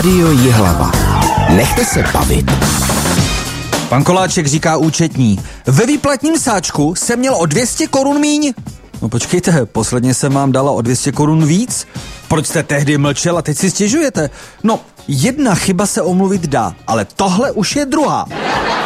Rádio Jihlava. Nechte se bavit. Pan Koláček říká účetní. Ve výplatním sáčku jsem měl o 200 korun míň. No počkejte, posledně jsem vám dala o 200 korun víc. Proč jste tehdy mlčel a teď si stěžujete? No, jedna chyba se omluvit dá, ale tohle už je druhá.